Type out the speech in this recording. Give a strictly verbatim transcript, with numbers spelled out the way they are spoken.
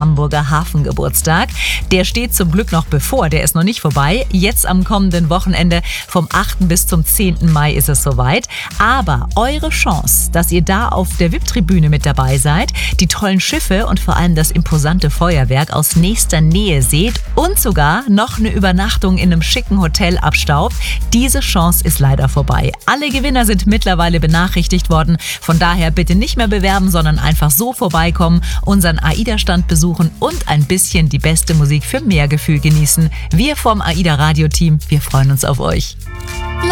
Hamburger Hafengeburtstag. Der steht zum Glück noch bevor, der ist noch nicht vorbei. Jetzt am kommenden Wochenende vom achten bis zum zehnten Mai ist es soweit. Aber eure Chance, dass ihr da auf der V I P-Tribüne mit dabei seid, die tollen Schiffe und vor allem das imposante Feuerwerk aus nächster Nähe seht und sogar noch eine Übernachtung in einem schicken Hotel abstaubt, diese Chance ist leider vorbei. Alle Gewinner sind mittlerweile benachrichtigt worden. Von daher bitte nicht mehr bewerben, sondern einfach so vorbeikommen, unseren AIDA-Stand besuchen und ein bisschen die beste Musik für mehr Gefühl genießen. Wir vom AIDA-Radio-Team, wir freuen uns auf euch.